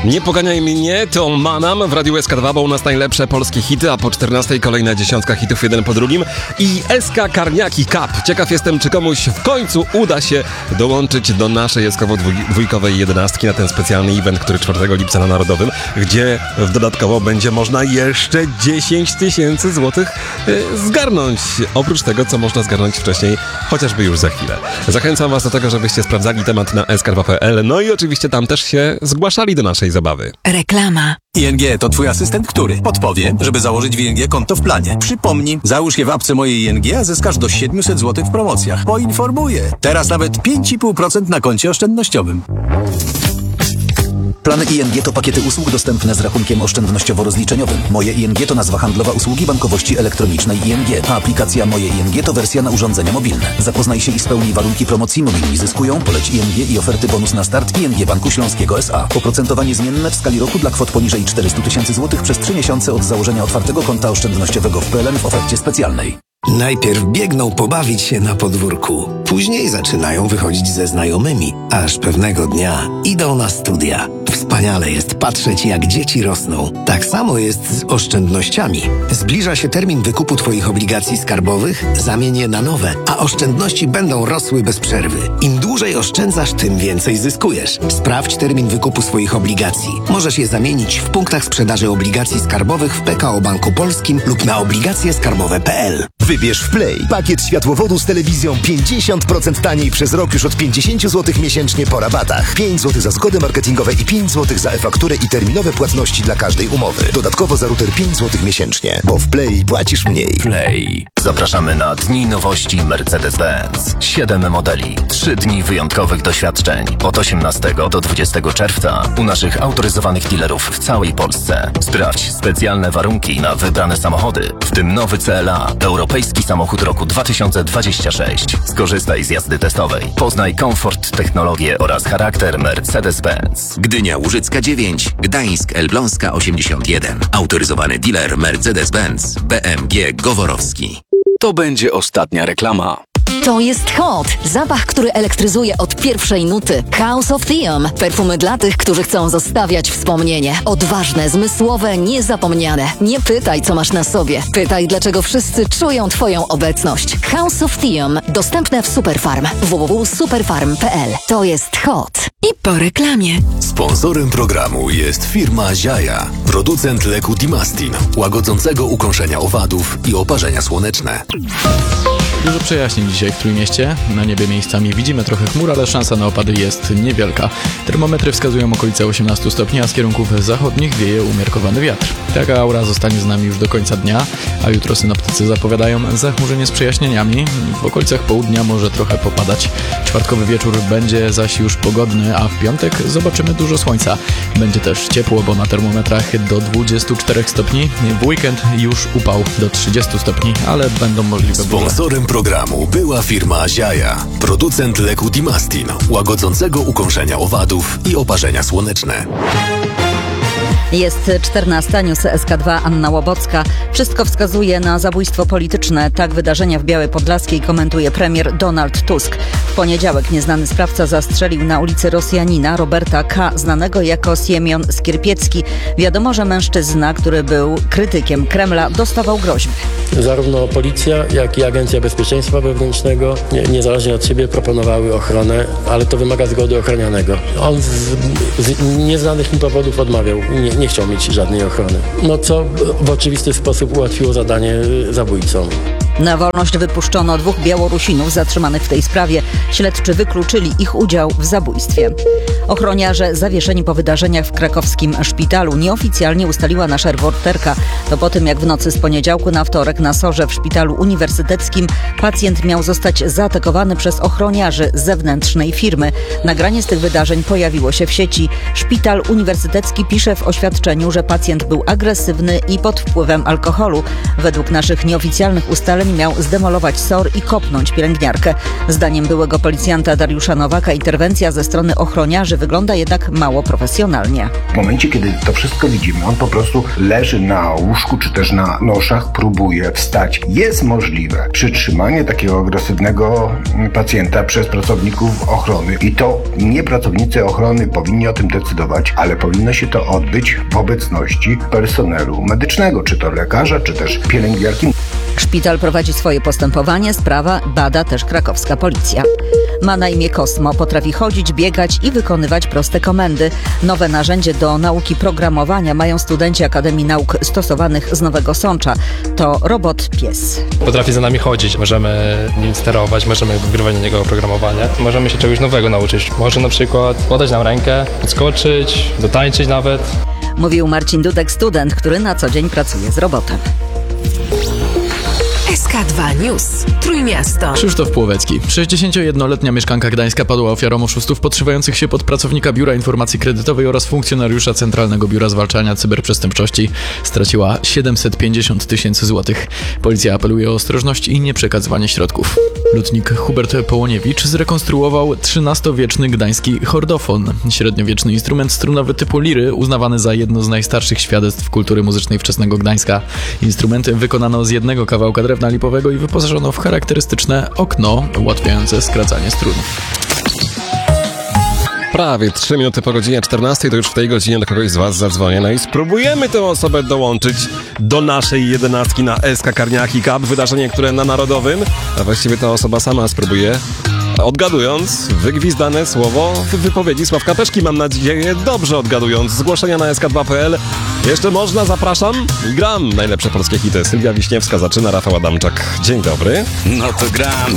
Nie poganiaj mnie, to Manam w Radiu SK2, bo u nas najlepsze polskie hity, a po 14 kolejna dziesiątka hitów jeden po drugim. I SK Karniaki Cup. Ciekaw jestem, czy komuś w końcu uda się dołączyć do naszej SK2-dwójkowej 11 na ten specjalny event, który 4 lipca na Narodowym, gdzie dodatkowo będzie można jeszcze 10 000 złotych zgarnąć. Oprócz tego, co można zgarnąć wcześniej, chociażby już za chwilę. Zachęcam was do tego, żebyście sprawdzali temat na sk2.pl, no i oczywiście tam też się zgłaszali do naszej zabawy. Reklama. ING to twój asystent, który podpowie, żeby założyć w ING konto w planie. Przypomni, załóż je w apce mojej ING, a zyskasz do 700 zł w promocjach. Poinformuję. Teraz nawet 5,5% na koncie oszczędnościowym. Plany ING to pakiety usług dostępne z rachunkiem oszczędnościowo-rozliczeniowym. Moje ING to nazwa handlowa usługi bankowości elektronicznej ING, a aplikacja Moje ING to wersja na urządzenia mobilne. Zapoznaj się i spełnij warunki promocji. Mobilni zyskują, poleć ING i oferty bonus na start ING Banku Śląskiego S.A. Oprocentowanie zmienne w skali roku dla kwot poniżej 400 000 zł przez 3 miesiące od założenia otwartego konta oszczędnościowego w PLN w ofercie specjalnej. Najpierw biegną pobawić się na podwórku, później zaczynają wychodzić ze znajomymi, aż pewnego dnia idą na studia. Wspaniale jest patrzeć, jak dzieci rosną. Tak samo jest z oszczędnościami. Zbliża się termin wykupu Twoich obligacji skarbowych, zamień je na nowe, a oszczędności będą rosły bez przerwy. Im dłużej oszczędzasz, tym więcej zyskujesz. Sprawdź termin wykupu swoich obligacji. Możesz je zamienić w punktach sprzedaży obligacji skarbowych w PKO Banku Polskim lub na obligacjeskarbowe.pl. Wybierz w Play pakiet światłowodu z telewizją 50% taniej przez rok już od 50 zł miesięcznie po rabatach. 5 zł za zgody marketingowe i 5 zł za e-fakturę i terminowe płatności dla każdej umowy. Dodatkowo za router 5 zł miesięcznie, bo w Play płacisz mniej. Play. Zapraszamy na Dni Nowości Mercedes-Benz. 7 modeli, 3 dni wyjątkowych doświadczeń. Od 18 do 20 czerwca u naszych autoryzowanych dealerów w całej Polsce. Sprawdź specjalne warunki na wybrane samochody, w tym nowy CLA, europejski samochód roku 2026. Skorzystaj z jazdy testowej. Poznaj komfort, technologię oraz charakter Mercedes-Benz. Gdynia Łużycka 9, Gdańsk Elbląska 81. Autoryzowany dealer Mercedes-Benz BMG Goworowski. To będzie ostatnia reklama. To jest Hot. Zapach, który elektryzuje od pierwszej nuty. House of Theum. Perfumy dla tych, którzy chcą zostawiać wspomnienie. Odważne, zmysłowe, niezapomniane. Nie pytaj, co masz na sobie. Pytaj, dlaczego wszyscy czują Twoją obecność. House of Theum. Dostępne w Superfarm. www.superfarm.pl. To jest Hot. I po reklamie. Sponsorem programu jest firma Ziaja. Producent leku Dimastin, łagodzącego ukąszenia owadów i oparzenia słoneczne. Dużo przejaśnień dzisiaj w Trójmieście. Na niebie miejscami widzimy trochę chmur, ale szansa na opady jest niewielka. Termometry wskazują okolice 18 stopni, a z kierunków zachodnich wieje umiarkowany wiatr. Taka aura zostanie z nami już do końca dnia, a jutro synoptycy zapowiadają zachmurzenie z przejaśnieniami. W okolicach południa może trochę popadać. Czwartkowy wieczór będzie zaś już pogodny, a w piątek zobaczymy dużo słońca. Będzie też ciepło, bo na termometrach do 24 stopni. W weekend już upał do 30 stopni, ale będą możliwe burze. Sponsorem programu była firma Ziaja. Producent leku Dimastin, łagodzącego ukąszenia owadów i oparzenia słoneczne. Jest 14, news SK2, Anna Łobocka. Wszystko wskazuje na zabójstwo polityczne. Tak wydarzenia w Białej Podlaskiej komentuje premier Donald Tusk. W poniedziałek nieznany sprawca zastrzelił na ulicy Rosjanina Roberta K., znanego jako Siemion Skierpiecki. Wiadomo, że mężczyzna, który był krytykiem Kremla, dostawał groźby. Zarówno policja, jak i Agencja Bezpieczeństwa Wewnętrznego niezależnie od siebie proponowały ochronę, ale to wymaga zgody ochronianego. On z nieznanych mi powodów odmawiał. Nie chciał mieć żadnej ochrony. No co w oczywisty sposób ułatwiło zadanie zabójcom. Na wolność wypuszczono 2 Białorusinów zatrzymanych w tej sprawie. Śledczy wykluczyli ich udział w zabójstwie. Ochroniarze zawieszeni po wydarzeniach w krakowskim szpitalu. Nieoficjalnie ustaliła nasza reporterka. To po tym, jak w nocy z poniedziałku na wtorek na SOR-ze w szpitalu uniwersyteckim pacjent miał zostać zaatakowany przez ochroniarzy z zewnętrznej firmy. Nagranie z tych wydarzeń pojawiło się w sieci. Szpital uniwersytecki pisze w oświadczeniu, że pacjent był agresywny i pod wpływem alkoholu. Według naszych nieoficjalnych ustaleń broń miał zdemolować SOR i kopnąć pielęgniarkę. Zdaniem byłego policjanta Dariusza Nowaka interwencja ze strony ochroniarzy wygląda jednak mało profesjonalnie. W momencie, kiedy to wszystko widzimy, on po prostu leży na łóżku czy też na noszach, próbuje wstać. Jest możliwe przytrzymanie takiego agresywnego pacjenta przez pracowników ochrony i to nie pracownicy ochrony powinni o tym decydować, ale powinno się to odbyć w obecności personelu medycznego, czy to lekarza, czy też pielęgniarki. Szpital prowadzi swoje postępowanie, sprawa bada też krakowska policja. Ma na imię Kosmo, potrafi chodzić, biegać i wykonywać proste komendy. Nowe narzędzie do nauki programowania mają studenci Akademii Nauk Stosowanych z Nowego Sącza. To robot pies. Potrafi za nami chodzić, możemy nim sterować, możemy wgrywać na niego oprogramowanie. Możemy się czegoś nowego nauczyć. Może na przykład podać nam rękę, podskoczyć, dotańczyć nawet. Mówił Marcin Dudek, student, który na co dzień pracuje z robotem. SK2 News. Trójmiasto. Krzysztof Płowecki. 61-letnia mieszkanka Gdańska padła ofiarą oszustów podszywających się pod pracownika Biura Informacji Kredytowej oraz funkcjonariusza Centralnego Biura Zwalczania Cyberprzestępczości. Straciła 750 000 złotych. Policja apeluje o ostrożność i nieprzekazywanie środków. Lutnik Hubert Połoniewicz zrekonstruował XIII-wieczny gdański chordofon. Średniowieczny instrument strunowy typu liry, uznawany za jedno z najstarszych świadectw kultury muzycznej wczesnego Gdańska. Instrument wykonano z jednego kawałka drewna lipowego i wyposażono w charakterystyczne okno ułatwiające skracanie strun. Prawie 3 minuty po godzinie 14, to już w tej godzinie do kogoś z was zadzwonię. No i spróbujemy tę osobę dołączyć do naszej 11 na SK Karniaki Cup. Wydarzenie, które na Narodowym, a właściwie ta osoba sama spróbuje, odgadując wygwizdane słowo w wypowiedzi Sławka Peszki. Mam nadzieję, dobrze odgadując. Zgłoszenia na sk2.pl. Jeszcze można, zapraszam i gram. Najlepsze polskie hity. Sylwia Wiśniewska zaczyna, Rafał Adamczak. Dzień dobry. No to gram.